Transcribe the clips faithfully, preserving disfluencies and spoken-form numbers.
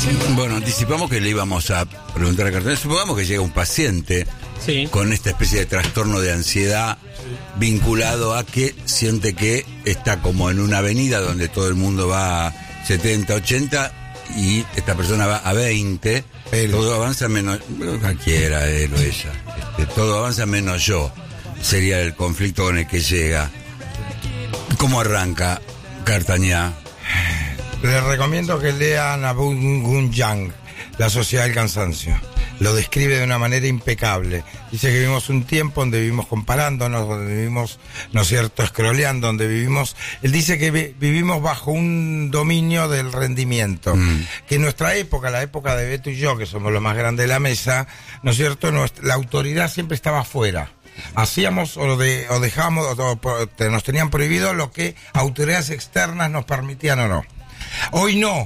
Bueno, anticipamos que le íbamos a preguntar a Cartañá. Supongamos que llega un paciente sí. con esta especie de trastorno de ansiedad vinculado a que siente que está como en una avenida donde todo el mundo va a setenta, ochenta y esta persona va a veinte. Él. Todo avanza menos... Cualquiera, él o ella. Este, todo avanza menos yo. Sería el conflicto con el que llega. ¿Cómo arranca Cartañá? Les recomiendo que lean a Bungun Yang, La Sociedad del Cansancio. Lo describe de una manera impecable. Dice que vivimos un tiempo donde vivimos comparándonos, donde vivimos, ¿no es cierto?, scrolleando, donde vivimos... Él dice que vi- vivimos bajo un dominio del rendimiento. Mm. Que en nuestra época, la época de Beto y yo, que somos los más grandes de la mesa, ¿no es cierto?, nuestra, la autoridad siempre estaba afuera. Hacíamos o, de, o dejábamos, o, o, nos tenían prohibido lo que autoridades externas nos permitían o no. Hoy no.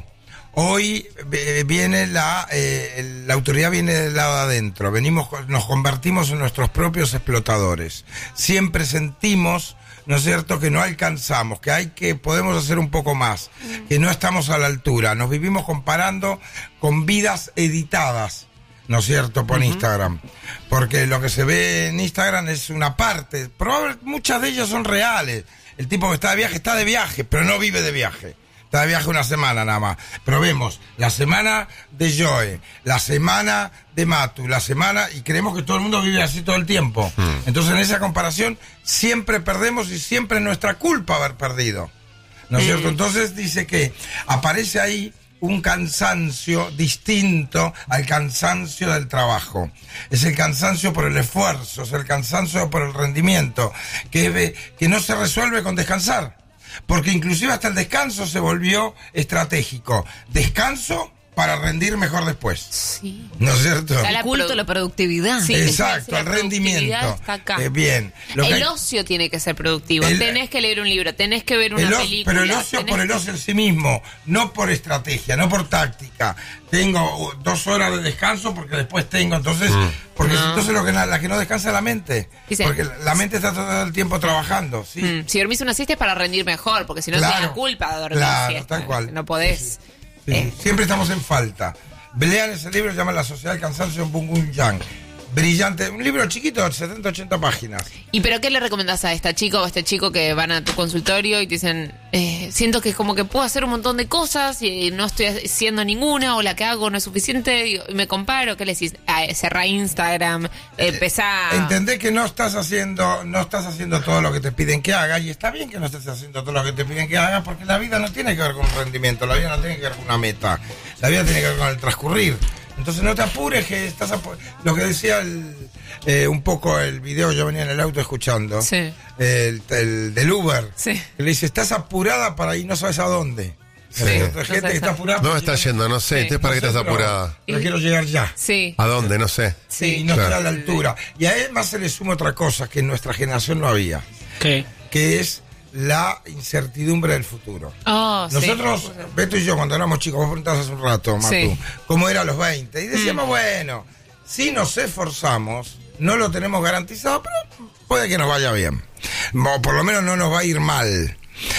Hoy eh, viene la, eh, la autoridad viene del lado de adentro. Venimos, nos convertimos en nuestros propios explotadores. Siempre sentimos, ¿no es cierto?, que no alcanzamos, que hay que, podemos hacer un poco más, que no estamos a la altura. Nos vivimos comparando con vidas editadas, ¿no es cierto?, por uh-huh. Instagram. Porque lo que se ve en Instagram es una parte, probablemente muchas de ellas son reales. El tipo que está de viaje, está de viaje, pero no vive de viaje. Está de viaje una semana nada más. Pero vemos la semana de Joe, la semana de Matu, la semana... Y creemos que todo el mundo vive así todo el tiempo. Hmm. Entonces en esa comparación siempre perdemos y siempre es nuestra culpa haber perdido. ¿No es hmm. cierto? Entonces dice que aparece ahí un cansancio distinto al cansancio del trabajo. Es el cansancio por el esfuerzo, es el cansancio por el rendimiento, que, que no se resuelve con descansar. Porque inclusive hasta el descanso se volvió estratégico. Descanso para rendir mejor después. Sí. ¿No es cierto? El culto a la productividad. Sí, exacto, el rendimiento. Está acá. Eh, bien. Lo el que... ocio tiene que ser productivo. El... Tenés que leer un libro, tenés que ver una el o... película. Pero el ocio por el ocio en sí mismo, no por estrategia, no por táctica. Tengo dos horas de descanso porque después tengo, entonces, mm. porque no. entonces lo que la que no descansa es la mente. Dice, porque la mente está todo el tiempo trabajando. ¿Sí? Mm. Si dormís una siesta es para rendir mejor, porque si no claro, te da culpa de dormir claro, siesta. Tal cual. No podés. Sí. Sí. Eh. Siempre estamos en falta. Lean ese libro, se llama La Sociedad del Cansancio en Bungun Yang. Brillante, un libro chiquito de setenta, ochenta páginas. ¿Y pero qué le recomendás a esta chica o a este chico que van a tu consultorio y te dicen, eh, siento que es como que puedo hacer un montón de cosas y no estoy haciendo ninguna, o la que hago no es suficiente, y me comparo? ¿Qué le decís? Ah, cerrá Instagram, eh, empezá... Entendé que no estás haciendo no estás haciendo todo lo que te piden que hagas, y está bien que no estés haciendo todo lo que te piden que hagas, porque la vida no tiene que ver con un rendimiento, la vida no tiene que ver con una meta, la vida tiene que ver con el transcurrir. Entonces no te apures, que estás apu- lo que decía el, eh, un poco el video, yo venía en el auto escuchando, sí. el, el del Uber, sí. que le dice, estás apurada para ir, no sabes a dónde. Sí. Otra gente no que está apurada. ¿Dónde estás yendo? No sé, sí. ¿Para qué estás pero, apurada? Pero quiero llegar ya. Sí. ¿A dónde? No sé. Sí, y no claro. estoy a la altura. Y además se le suma otra cosa que en nuestra generación no había. ¿Qué? Que es la incertidumbre del futuro. Oh, Nosotros, sí. Beto y yo, cuando éramos chicos, vos preguntabas hace un rato, Matu, sí. cómo era a los veinte, y decíamos, mm. bueno, si nos esforzamos, no lo tenemos garantizado, pero puede que nos vaya bien. O por lo menos no nos va a ir mal.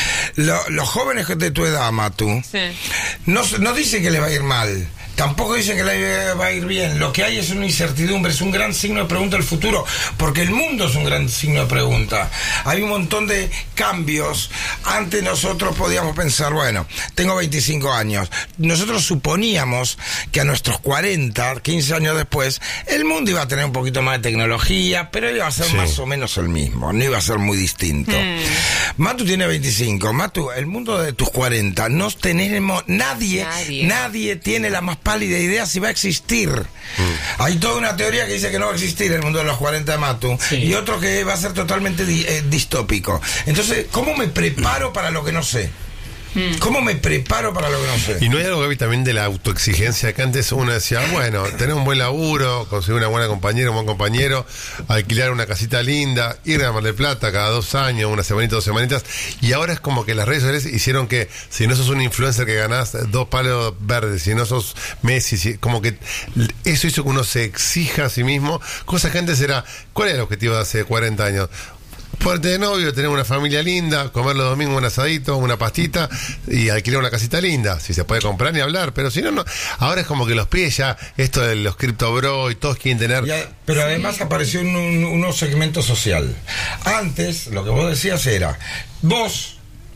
Lo, los jóvenes que de tu edad, Matu, sí. no, no dicen que les va a ir mal. Tampoco dicen que le va a ir bien. Lo que hay es una incertidumbre, es un gran signo de pregunta del futuro, porque el mundo es un gran signo de pregunta. Hay un montón de cambios. Antes nosotros podíamos pensar, bueno, tengo veinticinco años. Nosotros suponíamos que a nuestros cuarenta, quince años después, el mundo iba a tener un poquito más de tecnología, pero iba a ser sí. más o menos el mismo, no iba a ser muy distinto. Hmm. Matu tiene veinticinco. Matu, el mundo de tus cuarenta, no tenemos, nadie, nadie, nadie tiene la más pálida idea si va a existir. Mm. Hay toda una teoría que dice que no va a existir el mundo de los cuarenta de Matu, sí. y otro que va a ser totalmente di- eh, distópico. Entonces, ¿cómo me preparo para lo que no sé? ¿Cómo me preparo para lo que no sé? Y no hay algo, Gaby, también de la autoexigencia, que antes uno decía, bueno, tener un buen laburo, conseguir una buena compañera, un buen compañero, alquilar una casita linda, ir a Mar del Plata cada dos años, una semanita, dos semanitas, y ahora es como que las redes sociales hicieron que si no sos un influencer que ganás dos palos verdes, si no sos Messi, si, como que eso hizo que uno se exija a sí mismo, cosas que antes era, ¿cuál era el objetivo de hace cuarenta años? Ponerte de novio, tener una familia linda, comer los domingos un asadito, una pastita y alquilar una casita linda. Si se puede comprar ni hablar, pero si no, no. Ahora es como que los pies ya, esto de los cripto bro y todos quieren tener. Ya, pero además apareció un, un, un nuevo segmento social. Antes, lo que vos decías era, vos,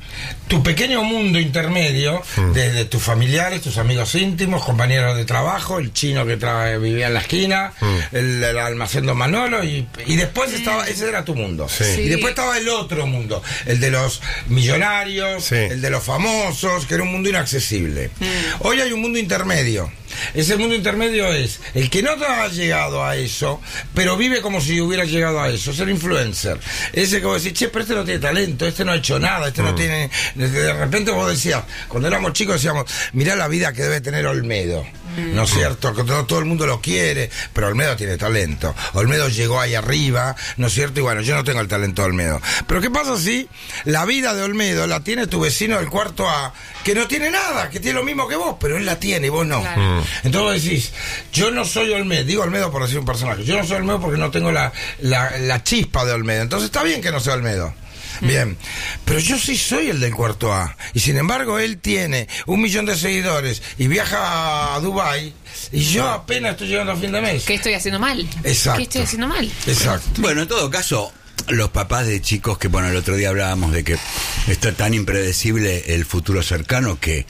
tu pequeño mundo intermedio, mm. desde tus familiares, tus amigos íntimos, compañeros de trabajo, el chino que tra- vivía en la esquina, mm. el, el almacén Don Manolo, y, y después sí. estaba, ese era tu mundo. Sí. Y después estaba el otro mundo, el de los millonarios, sí. el de los famosos, que era un mundo inaccesible. Mm. Hoy hay un mundo intermedio. Ese mundo intermedio es el que no ha llegado a eso, pero vive como si hubiera llegado a eso, es el influencer. Ese que vos decís, che, pero este no tiene talento, este no ha hecho nada, este mm. no tiene... De repente vos decías, cuando éramos chicos decíamos, mirá la vida que debe tener Olmedo, mm. ¿no es cierto? Que todo, todo el mundo lo quiere, pero Olmedo tiene talento. Olmedo llegó ahí arriba, ¿no es cierto? Y bueno, yo no tengo el talento de Olmedo. Pero ¿qué pasa si la vida de Olmedo la tiene tu vecino del cuarto A, que no tiene nada, que tiene lo mismo que vos, pero él la tiene y vos no? Claro. Mm. Entonces vos decís, yo no soy Olmedo, digo Olmedo por decir un personaje, yo no soy Olmedo porque no tengo la, la, la chispa de Olmedo, entonces está bien que no sea Olmedo. Bien, pero yo sí soy el del cuarto A, y sin embargo él tiene un millón de seguidores y viaja a Dubái, y yo apenas estoy llegando a fin de mes. ¿Qué estoy haciendo mal? Exacto. ¿Qué estoy haciendo mal? Exacto. Bueno, en todo caso, los papás de chicos que, bueno, el otro día hablábamos de que está tan impredecible el futuro cercano que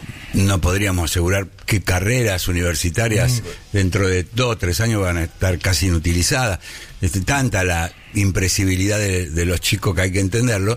no podríamos asegurar qué carreras universitarias mm. dentro de dos o tres años van a estar casi inutilizadas. Este, tanta la imprevisibilidad de, de los chicos que hay que entenderlo.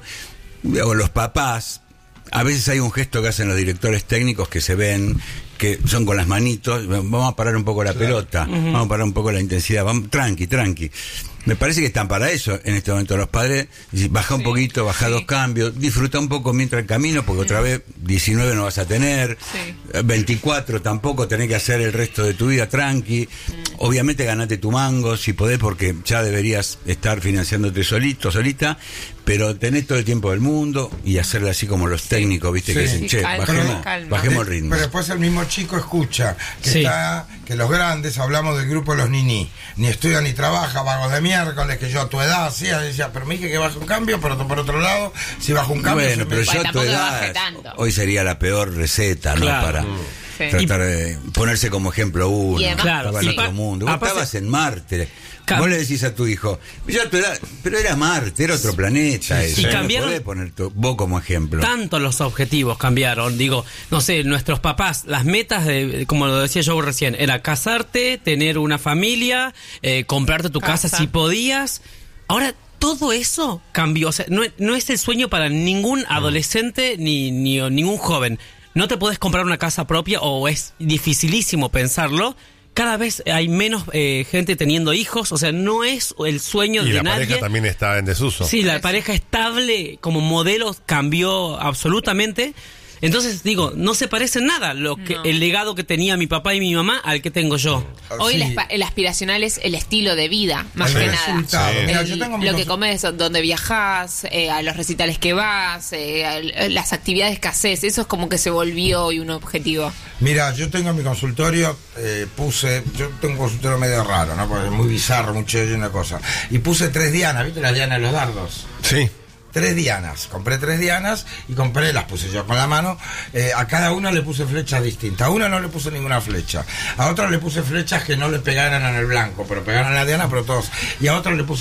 O los papás, a veces hay un gesto que hacen los directores técnicos que se ven, que son con las manitos, vamos a parar un poco la claro. pelota, uh-huh. vamos a parar un poco la intensidad, vamos, tranqui, tranqui. Me parece que están para eso en este momento los padres. Baja un sí, poquito, baja sí. dos cambios, disfruta un poco mientras el camino, porque otra vez diecinueve no vas a tener, sí. veinticuatro tampoco, tenés que hacer el resto de tu vida tranqui. Mm. Obviamente ganate tu mango si podés, porque ya deberías estar financiándote solito, solita, pero tenés todo el tiempo del mundo y hacerle así como los técnicos, viste, sí. que dicen, che, calma, bajemos, calma. bajemos el ritmo. Pero después el mismo chico escucha que, sí. está, que los grandes, hablamos del grupo de los niní, ni estudia ni trabaja, vagos de miércoles, que yo a tu edad hacía, decía, pero me dije que bajo un cambio, pero por otro lado, si bajo un cambio... Bueno, pero me... yo a tu edad, hoy sería la peor receta, ¿no? Claro. Para... Sí. tratar de ponerse como ejemplo uno, y además, claro, sí. en otro mundo. Vos Aparte, estabas en Marte. Cam- Vos le decís a tu hijo, ya tu edad, pero era Marte, era otro planeta. Sí, eso. Y cambiaron. Podés poner tu, vos como ejemplo. Tanto los objetivos cambiaron. Digo, no sé, nuestros papás, las metas, de, como lo decía yo recién, era casarte, tener una familia, eh, comprarte tu casa. casa si podías. Ahora todo eso cambió. O sea, no, no es el sueño para ningún adolescente ni, ni ningún joven. No te podés comprar una casa propia o es dificilísimo pensarlo. Cada vez hay menos eh, gente teniendo hijos, o sea, no es el sueño y de nadie. Y la pareja también está en desuso. Sí, la pareja estable como modelo cambió absolutamente. Entonces, digo, no se parece en nada lo que, no. el legado que tenía mi papá y mi mamá al que tengo yo. Hoy sí. el aspiracional es el estilo de vida, más el que nada. Sí. El, yo tengo lo que comes, donde viajás, eh, a los recitales que vas, eh, a las actividades que haces, eso es como que se volvió hoy un objetivo. Mira, yo tengo en mi consultorio, eh, puse, yo tengo un consultorio medio raro, ¿no? Porque es muy bizarro, mucho y una cosa. Y puse tres dianas, ¿viste las dianas de los dardos? Sí. Tres dianas, compré tres dianas y compré, las puse yo con la mano, eh, a cada una le puse flechas distintas, a una no le puse ninguna flecha, a otra le puse flechas que no le pegaran en el blanco, pero pegaran en la diana, pero todos, y a otra le puse